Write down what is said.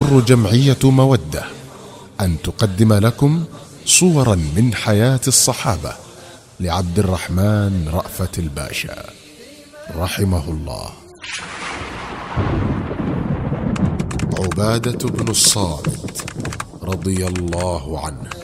تسر جمعية مودة أن تقدم لكم صورا من حياة الصحابة لعبد الرحمن رأفت الباشا رحمه الله. عبادة بن الصامت رضي الله عنه